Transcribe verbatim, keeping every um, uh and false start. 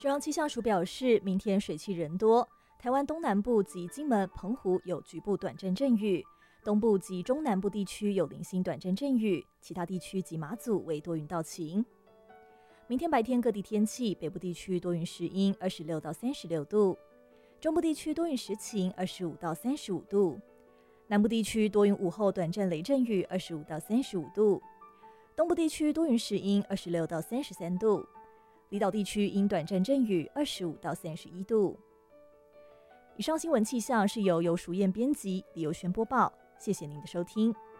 中央气象署表示，明天水汽人多，台湾东南部及金门、澎湖有局部短暂阵雨，东部及中南部地区有零星短暂阵雨，其他地区及马祖为多云到晴。明天白天各地天气，北部地区多云时阴，二十六到三十六度；中部地区多云时晴，二十五到三十五度；南部地区多云午后短暂雷阵雨，二十五到三十五度；东部地区多云时阴，二十六到三十三度；离岛地区因短暂阵雨，二十五到三十一度。以上新闻气象是由游淑燕编辑，李友轩播报，谢谢您的收听。